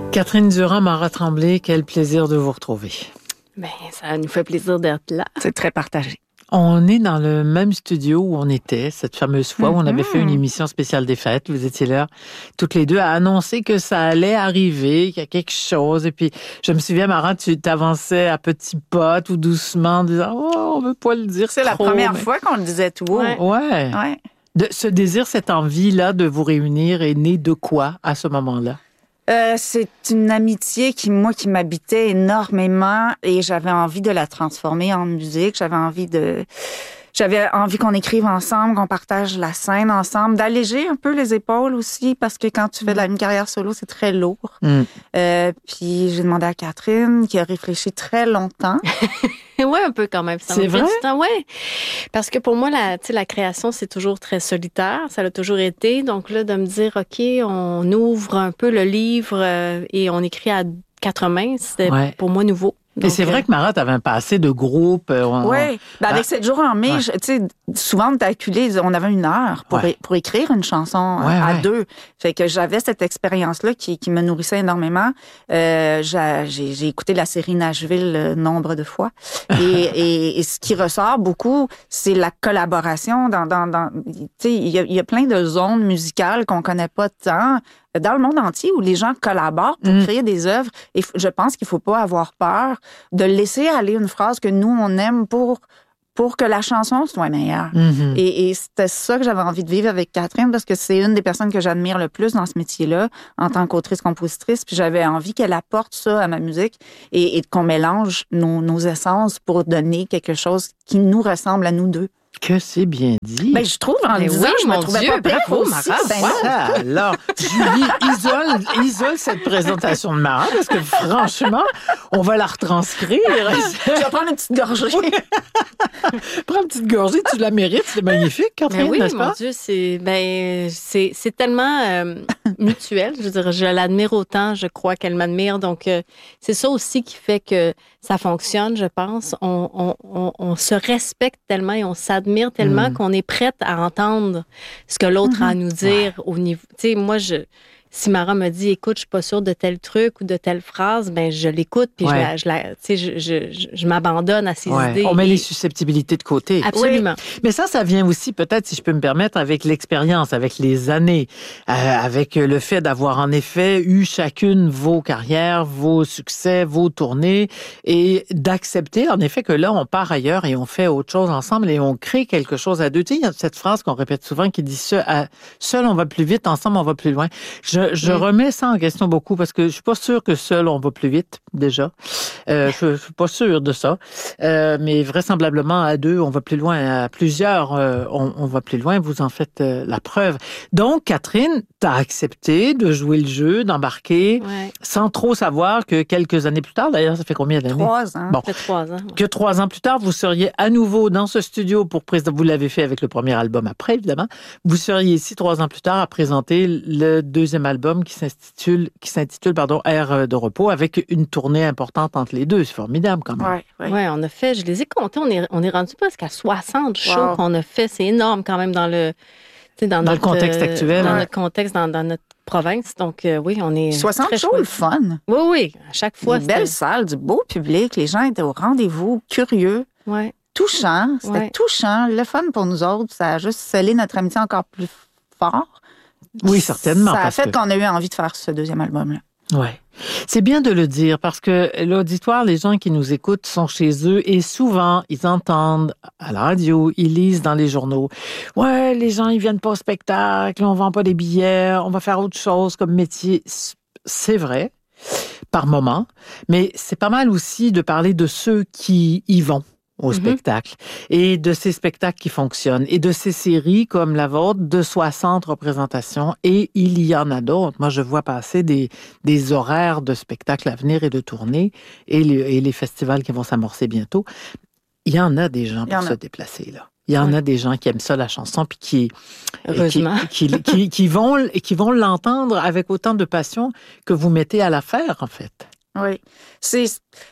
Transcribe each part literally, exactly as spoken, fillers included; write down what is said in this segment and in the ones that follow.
Catherine Durand, Marat Tremblay, quel plaisir de vous retrouver. Bien, ça nous fait plaisir d'être là. C'est très partagé. On est dans le même studio où on était, cette fameuse fois mm-hmm. où on avait fait une émission spéciale des fêtes. Vous étiez là, toutes les deux, à annoncer que ça allait arriver, qu'il y a quelque chose. Et puis, je me souviens, Marat, tu t'avançais à petits pas, tout doucement, en disant « Oh, on veut pas le dire C'est trop, la première mais... fois qu'on le disait tout haut. Ouais. ouais. ouais. De, ce désir, cette envie-là de vous réunir est née de quoi à ce moment-là? Euh, c'est une amitié qui, moi, qui m'habitait énormément et j'avais envie de la transformer en musique. J'avais envie de... J'avais envie qu'on écrive ensemble, qu'on partage la scène ensemble, d'alléger un peu les épaules aussi, parce que quand tu fais de la, une carrière solo, c'est très lourd. Mm. Euh, puis j'ai demandé à Catherine, qui a réfléchi très longtemps. Oui, un peu quand même. Ça c'est vrai? Oui, parce que pour moi, la, la création, c'est toujours très solitaire. Ça l'a toujours été. Donc là, de me dire, OK, on ouvre un peu le livre euh, et on écrit à quatre mains, c'était ouais. pour moi nouveau. Donc, et c'est vrai que Marat avait un passé de groupe. Euh, oui, ben avec ah. sept jours en mai, ouais. tu sais, souvent, t'as acculé, on avait une heure pour, ouais. é- pour écrire une chanson ouais, à ouais. deux. Fait que j'avais cette expérience-là qui, qui me nourrissait énormément. Euh, j'ai, j'ai écouté la série Nashville euh, nombre de fois. Et, et, et ce qui ressort beaucoup, c'est la collaboration dans, dans, dans tu sais, il y a, y a plein de zones musicales qu'on connaît pas tant dans le monde entier où les gens collaborent pour mmh. créer des œuvres. Et je pense qu'il faut pas avoir peur de laisser aller une phrase que nous, on aime pour, pour que la chanson soit meilleure. Mmh. Et, et c'était ça que j'avais envie de vivre avec Catherine parce que c'est une des personnes que j'admire le plus dans ce métier-là en tant qu'autrice-compositrice. Puis j'avais envie qu'elle apporte ça à ma musique et, et qu'on mélange nos, nos essences pour donner quelque chose qui nous ressemble à nous deux. Que c'est bien dit. Ben, je trouve, en mais disant, oui, je me trouvais Dieu, pas bravo, aussi. Marat. Ben ouais. Alors, Julie, isole, isole cette présentation de Marat parce que franchement, on va la retranscrire. Tu vas prendre une petite gorgée. Oui. Prends une petite gorgée, tu la mérites, c'est magnifique, Catherine, ben oui, n'est-ce pas? Mon Dieu, c'est, ben, c'est, c'est tellement euh, mutuel. Je veux dire, je l'admire autant, je crois qu'elle m'admire. Donc, euh, c'est ça aussi qui fait que ça fonctionne, je pense. On, on, on, on se respecte tellement et on s'admire tellement mmh. qu'on est prête à entendre ce que l'autre mmh. a à nous dire ouais. au niveau... Tu sais, moi, je... Si Marat me dit, écoute, je suis pas sûre de tel truc ou de telle phrase, ben je l'écoute puis ouais. je, la, je, je, je, je, je m'abandonne à ses ouais. idées. On met et... les susceptibilités de côté. Absolument. Oui. Mais ça, ça vient aussi, peut-être, si je peux me permettre, avec l'expérience, avec les années, euh, avec le fait d'avoir en effet eu chacune vos carrières, vos succès, vos tournées, et d'accepter en effet que là, on part ailleurs et on fait autre chose ensemble et on crée quelque chose à deux. Tu sais, il y a cette phrase qu'on répète souvent qui dit seul, seul on va plus vite, ensemble on va plus loin. Je Je, je remets ça en question beaucoup parce que je suis pas sûre que seul on va plus vite, déjà. Euh, je, je suis pas sûre de ça. Euh, mais vraisemblablement, à deux, on va plus loin. À plusieurs, euh, on, on va plus loin. Vous en faites euh, la preuve. Donc, Catherine, t'as accepté de jouer le jeu, d'embarquer, ouais. sans trop savoir que quelques années plus tard, d'ailleurs, ça fait combien d'années? Trois ans. Bon. Ça fait trois ans. Ouais. Que trois ans plus tard, vous seriez à nouveau dans ce studio pour présenter, vous l'avez fait avec le premier album après, évidemment. Vous seriez ici trois ans plus tard à présenter le deuxième album qui s'intitule, qui s'intitule, pardon, Air de repos, avec une tournée importante entre les deux. C'est formidable, quand même. Ouais, ouais. ouais, on a fait, je les ai comptés, on est, on est rendu presque à soixante shows wow. qu'on a fait. C'est énorme, quand même, dans le, dans, dans notre, le contexte actuel. Dans ouais. notre contexte, dans, dans notre province. Donc, euh, oui, on est. soixante shows, le fun. Oui, oui, à chaque fois. Une belle salle, du beau public. Les gens étaient au rendez-vous, curieux. Ouais. Touchant. C'était ouais. touchant. Le fun pour nous autres. Ça a juste scellé notre amitié encore plus fort. Oui, certainement. Ça a fait que... qu'on a eu envie de faire ce deuxième album-là. Oui. C'est bien de le dire parce que l'auditoire, les gens qui nous écoutent sont chez eux et souvent, ils entendent à la radio, ils lisent dans les journaux. Ouais, les gens, ils viennent pas au spectacle, on vend pas des billets, on va faire autre chose comme métier. C'est vrai, par moment, mais c'est pas mal aussi de parler de ceux qui y vont au mm-hmm. spectacle, et de ces spectacles qui fonctionnent, et de ces séries comme la vôtre, de soixante représentations, et il y en a d'autres. Moi, je vois passer des, des horaires de spectacles à venir et de tournées, et les, et les festivals qui vont s'amorcer bientôt. Il y en a des gens pour se déplacer, là. Il y en oui. a des gens qui aiment ça, la chanson, puis qui, Heureusement. qui, qui, qui, qui, vont, qui vont l'entendre avec autant de passion que vous mettez à la faire, en fait. Oui. C'est...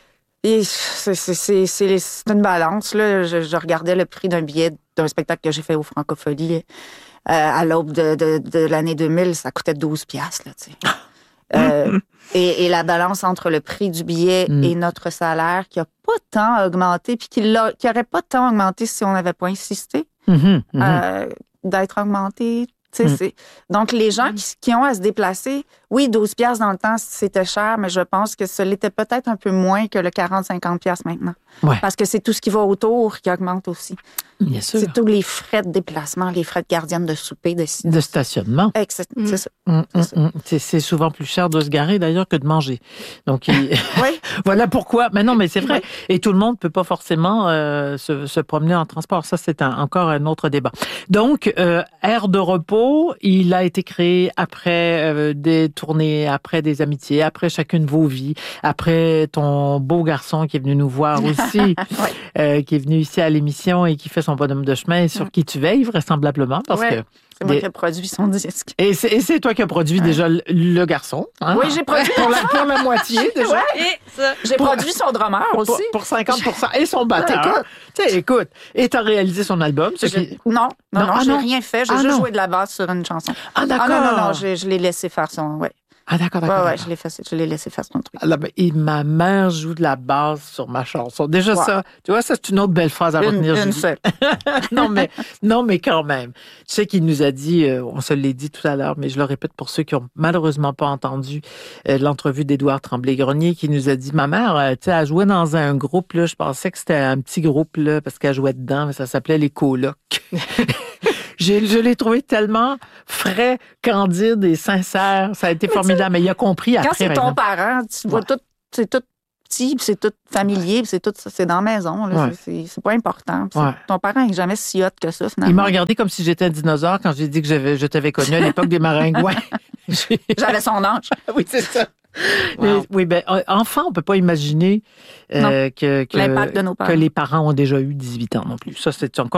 Et c'est, c'est, c'est, c'est, c'est une balance. Là. Je, je regardais le prix d'un billet d'un spectacle que j'ai fait au Francophonie euh, à l'aube de, de, de l'année deux mille. Ça coûtait douze piastres. Là, tu sais. Euh, et, et la balance entre le prix du billet mm. et notre salaire qui a pas tant augmenté, puis qui n'aurait pas tant augmenté si on n'avait pas insisté mm-hmm, mm-hmm. Euh, d'être augmenté. Mm. C'est... Donc, les gens qui, qui ont à se déplacer, oui, douze piastres dans le temps, c'était cher, mais je pense que ce l'était peut-être un peu moins que le quarante à cinquante piastres maintenant. Ouais. Parce que c'est tout ce qui va autour qui augmente aussi. Bien sûr. C'est tous les frais de déplacement, les frais de gardienne de souper, de, de stationnement. C'est, mm. c'est ça. Mm, c'est, mm, ça. Mm. C'est, c'est souvent plus cher de se garer d'ailleurs que de manger. Donc, il... oui. voilà pourquoi. Mais non, mais c'est vrai. Oui. Et tout le monde ne peut pas forcément euh, se, se promener en transport. Ça, c'est un, encore un autre débat. Donc, euh, aire de repos, il a été créé après euh, des tournées, après des amitiés, après chacune de vos vies, après ton beau garçon qui est venu nous voir aussi, oui. euh, qui est venu ici à l'émission et qui fait son bonhomme de chemin et sur oui. qui tu veilles vraisemblablement parce oui. que c'est moi des... qui ai produit son disque. Et c'est, et c'est toi qui as produit ouais. déjà le, le garçon. Hein? Oui, j'ai produit pour la, pour la moitié déjà. Ouais. Et ça. J'ai pour, produit son drummer aussi. Pour, pour cinquante pour cent et son batteur. Écoute. Tu sais, écoute. Et tu as réalisé son album. Ce qui... Non, non, non, non ah, j'ai non. rien fait. J'ai ah, juste non. joué de la basse sur une chanson. Ah, d'accord. Ah, non, non, non, je, je l'ai laissé faire son... Ouais. Ah, d'accord, d'accord. Ouais, ouais, d'accord. je l'ai, fait, je l'ai laissé faire son truc. Alors, et ma mère joue de la basse sur ma chanson. Déjà, wow. ça, tu vois, ça, c'est une autre belle phrase à une, retenir. Une seule. non, mais, non, mais quand même. Tu sais qu'il nous a dit, euh, on se l'est dit tout à l'heure, mais je le répète pour ceux qui ont malheureusement pas entendu euh, l'entrevue d'Édouard Tremblay-Grenier, qui nous a dit, ma mère, euh, tu sais, elle jouait dans un groupe, là, je pensais que c'était un petit groupe, là, parce qu'elle jouait dedans, mais ça s'appelait Les Colocs. J'ai, je l'ai trouvé tellement frais, candide et sincère. Ça a été mais formidable. Mais il a compris après. Quand c'est ton parent, tu vois ouais. tout, c'est tout petit, puis c'est tout familier, puis c'est tout, c'est dans la maison. Là, ouais. c'est, c'est, c'est pas important. Ouais. Ton parent n'est jamais si hot que ça, finalement. Il m'a regardé comme si j'étais un dinosaure quand j'ai dit que j'avais, je t'avais connu à l'époque des maringouins. J'avais son âge. Oui, c'est ça. Wow. Oui, ben, enfant, on peut pas imaginer euh, que, que, l'impact de nos parents. que les parents ont déjà eu dix-huit ans non plus. Ça, c'est encore